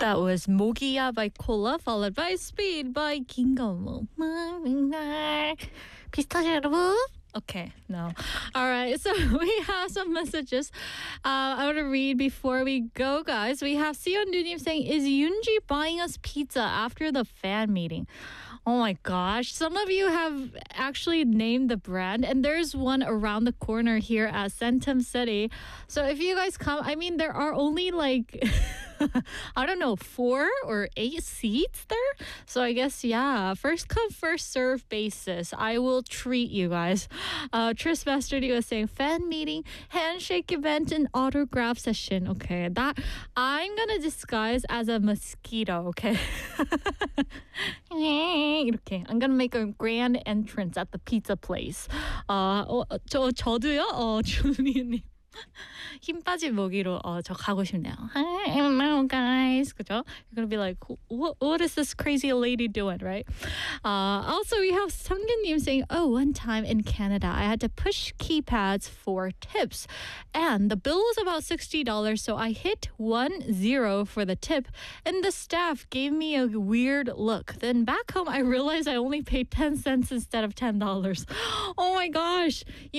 That was Mogia by Cola, followed by Speed by Kingo. 비슷하죠, 여러분? Okay, no. All right, so we have some messages I want to read before we go, guys. We have Sion Nunim saying, is Yoonji buying us pizza after the fan meeting? Oh my gosh. Some of you have actually named the brand, and there's one around the corner here at Centum City. So if you guys come, I mean, there are only like, I don't know, 4 or 8 seats there. So I guess, yeah, first come, first serve basis. I will treat you guys. Tris Masterdy was saying, fan meeting, handshake event, and autograph session. Okay, that I'm going to disguise as a mosquito, okay? 이렇게 I'm gonna make a grand entrance at the pizza place. 저도요. 준이님. 힘 빠진 모기로 저 가고 싶네요. Hello guys. 그죠? You're gonna be like, what is this crazy lady doing, right? Also, we have 성균님 saying, one time in Canada, I had to push keypads for tips, and the bill was about $60, so I hit 10 for the tip, and the staff gave me a weird look. Then back home, I realized I only paid 10 cents instead of $10. Oh my gosh.